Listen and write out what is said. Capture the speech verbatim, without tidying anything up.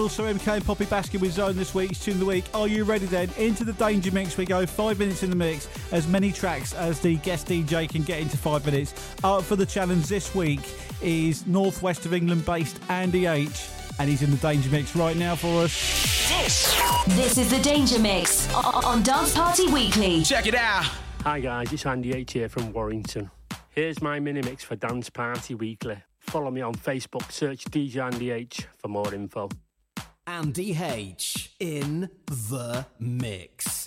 Also, M K and Poppy Baskin with Zone this week's Tune of the Week. Are you ready then? Into the Danger Mix we go. Five minutes in the mix. As many tracks as the guest D J can get into five minutes. Up for the challenge this week is northwest of England based Andy H. And he's in the Danger Mix right now for us. This, this is the Danger Mix on Dance Party Weekly. Check it out. Hi guys, it's Andy H here from Warrington. Here's my mini mix for Dance Party Weekly. Follow me on Facebook, search D J Andy H for more info. Andy H in the mix.